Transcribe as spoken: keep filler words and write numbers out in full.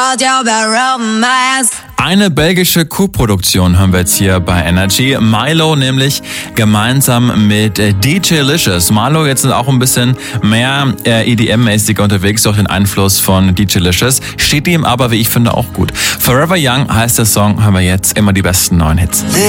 Eine belgische Co-Produktion haben wir jetzt hier bei Energy. Milo nämlich gemeinsam mit D J-Licious. Milo jetzt auch ein bisschen mehr E D M-mäßiger unterwegs durch den Einfluss von D J-Licious. Steht ihm aber, wie ich finde, auch gut. Forever Young heißt der Song, haben wir jetzt immer die besten neuen Hits.